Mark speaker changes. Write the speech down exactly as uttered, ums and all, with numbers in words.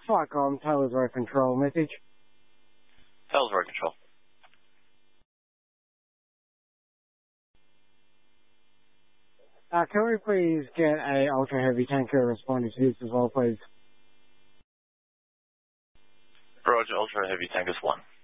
Speaker 1: Flycom, Taylor's Road Control, message.
Speaker 2: Taylor's Road Control.
Speaker 1: Uh, can we please get a ultra heavy tanker responding to this as well, please?
Speaker 2: Roger, Ultra Heavy Tankers one.